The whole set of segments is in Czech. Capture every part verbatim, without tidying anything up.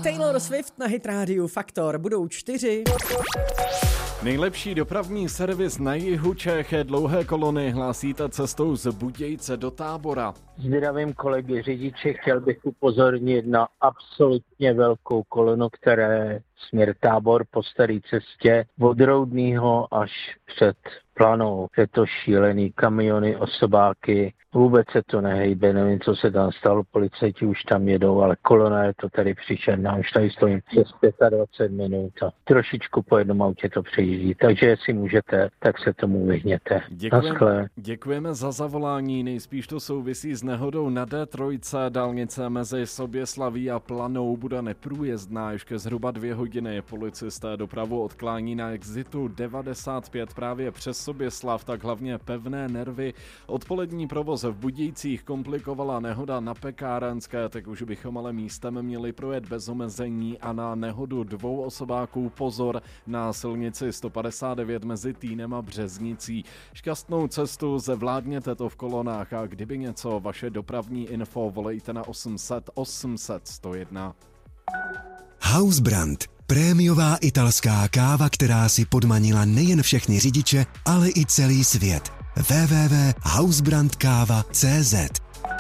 Taylor Swift na Hit rádiu Faktor. Budou čtyři. Nejlepší dopravní servis na jihu Čech je dlouhé kolony. Hlásíte cestou z Budějce do Tábora. Zdravím kolegy řidiče, chtěl bych upozornit na absolutně velkou kolonu, která je směr Tábor po staré cestě od Roudnýho až před Planou. Je to šílený, kamiony, osobáky, vůbec se to nehejbe, nevím, co se tam stalo, policajti už tam jedou, ale kolona je to tady příšerná, už tady stojím přes dvacet pět minut a trošičku po jednom autě to přejíždí, takže jestli můžete, tak se tomu vyhněte. Děkujeme, děkujeme za zavolání, nejspíš to souvisí s nehodou na D tři, dálnice mezi Soběslaví a Planou bude neprůjezdná, ještě zhruba dvě hodiny. Policisté dopravu odklání na exitu devadesát pět právě přes Soběslav, tak hlavně pevné nervy. Odpolední provoz v Budějcích komplikovala nehoda na Pekárenské, tak už bychom ale místem měli projet bez omezení a na nehodu dvou osobáků pozor na silnici sto padesát devět mezi Týnem a Březnicí. Šťastnou cestu, zvládněte to v kolonách a kdyby něco, vaše dopravní info volejte na osm set osm set sto jedna. Hausbrand. Prémiová italská káva, která si podmanila nejen všechny řidiče, ale i celý svět. w w w tečka hausbrand káva tečka cé zet.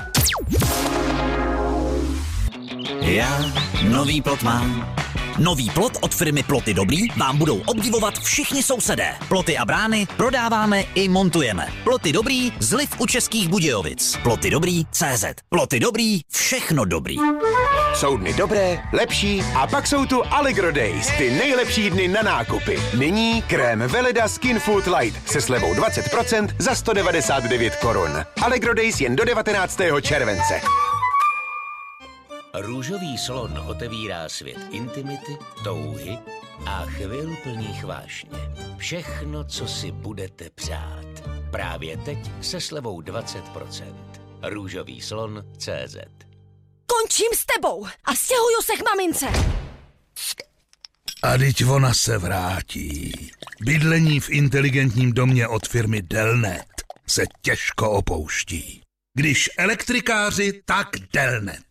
Já nový plot mám. Nový plot od firmy Ploty Dobrý vám budou obdivovat všichni sousedé. Ploty a brány prodáváme i montujeme. Ploty Dobrý, zliv u Českých Budějovic. Ploty Dobrý tečka cé zet. Ploty Dobrý, všechno dobrý. Jsou dny dobré, lepší a pak jsou tu Allegro Days, ty nejlepší dny na nákupy. Nyní krém Veleda Skin Food Light se slevou dvacet procent za sto devadesát devět korun. Allegro Days jen do devatenáctého července. Růžový slon otevírá svět intimity, touhy a chvil plných vášně. Všechno, co si budete přát. Právě teď se slevou dvacet procent. Růžový slon tečka cé zet. Končím s tebou a stěhuju se k mamince. A dyť ona se vrátí. Bydlení v inteligentním domě od firmy Delnet se těžko opouští. Když elektrikáři, tak Delnet.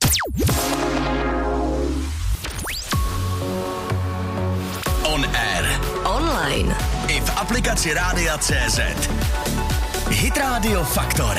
On air. Online. I v aplikaci Rádia tečka cé zet. Hit Radio Faktor.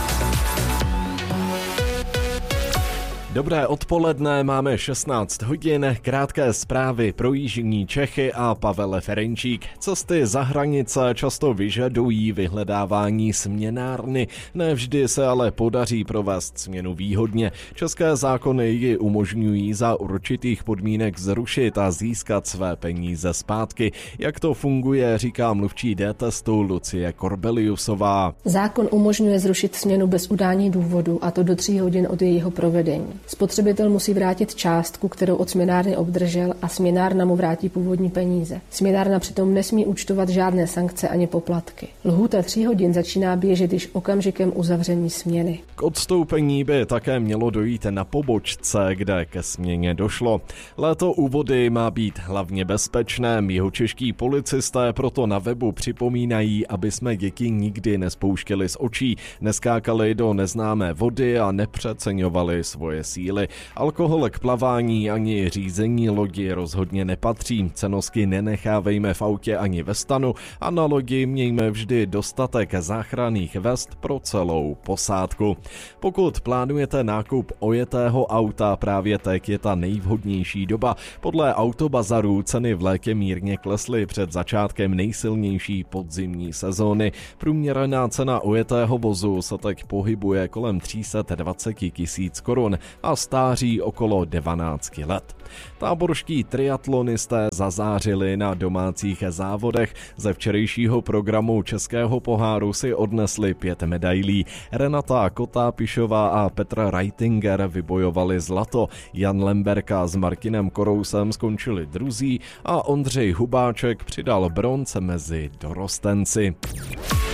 Dobré odpoledne, máme šestnáct hodin, krátké zprávy pro jižní Čechy a Pavel Ferenčík. Cesty za hranice často vyžadují vyhledávání směnárny, nevždy se ale podaří provést směnu výhodně. České zákony ji umožňují za určitých podmínek zrušit a získat své peníze zpátky. Jak to funguje, říká mluvčí D-testu Lucie Korbeliusová. Zákon umožňuje zrušit směnu bez udání důvodu, a to do tří hodin od jejího provedení. Spotřebitel musí vrátit částku, kterou od směnárny obdržel, a směnárna mu vrátí původní peníze. Směnárna přitom nesmí účtovat žádné sankce ani poplatky. Lhůta tří hodin začíná běžet již okamžikem uzavření směny. K odstoupení by také mělo dojít na pobočce, kde ke směně došlo. Léto u vody má být hlavně bezpečné, jihočeští policisté proto na webu připomínají, aby jsme děti nikdy nespouštěli z očí, neskákali do neznámé vody a nepřeceňovali svoje síly. Alkohol k plavání ani řízení lodi rozhodně nepatří. Cenosky nenechávejme v autě ani ve stanu a na lodi mějme vždy dostatek záchranných vest pro celou posádku. Pokud plánujete nákup ojetého auta, právě teď je ta nejvhodnější doba. Podle Autobazaru ceny v létě mírně klesly před začátkem nejsilnější podzimní sezóny. Průměrná cena ojetého vozu se teď pohybuje kolem tři sta dvacet tisíc korun a stáří okolo dvanáct let. Táborští triatlonisté zazářili na domácích závodech. Ze včerejšího programu Českého poháru si odnesli pět medailí. Renata Kotápišová a Petra Reitinger vybojovali zlato. Jan Lemberka s Martinem Korousem skončili druzí a Ondřej Hubáček přidal bronz mezi dorostenci.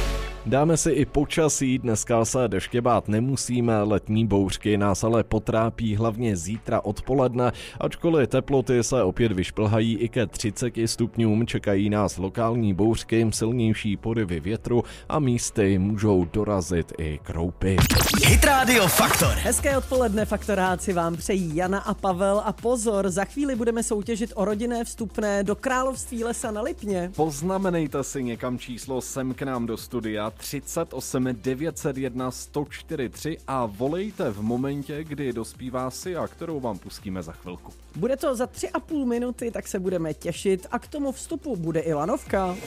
Dáme si i počasí, dneska se deště bát nemusíme, letní bouřky nás ale potrápí hlavně zítra odpoledne, ačkoliv teploty se opět vyšplhají i ke třiceti stupňům, čekají nás lokální bouřky, silnější porivy větru a místy můžou dorazit i kroupy. Hit Radio Faktor. Hezké odpoledne, faktoráci, vám přejí Jana a Pavel a pozor, za chvíli budeme soutěžit o rodinné vstupné do Království lesa na Lipně. Poznamenejte si někam číslo sem k nám do studia třicet osm devět set jedna sto čtyřicet tři a volejte v momentě, kdy dospívá Sia, kterou vám pustíme za chvilku. Bude to za tři a půl minuty, tak se budeme těšit a k tomu vstupu bude i lanovka.